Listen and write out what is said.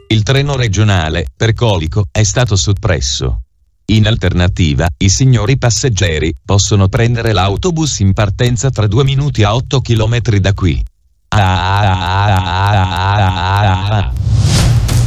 Il treno regionale, per Colico, è stato soppresso. In alternativa, i signori passeggeri possono prendere l'autobus in partenza tra 2 minuti a 8 km da qui.